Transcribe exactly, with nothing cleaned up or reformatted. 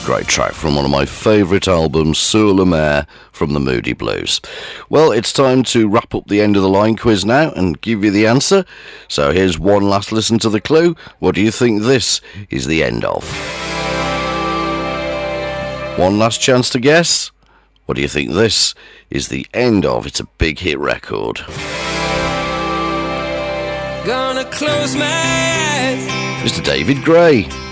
Great track from one of my favourite albums, Sur la Mer, from the Moody Blues. Well, it's time to wrap up the end of the line quiz now and give you the answer. So here's one last listen to the clue. What do you think this is the end of? One last chance to guess. What do you think this is the end of? It's a big hit record. Gonna close my eyes. Mister David Gray.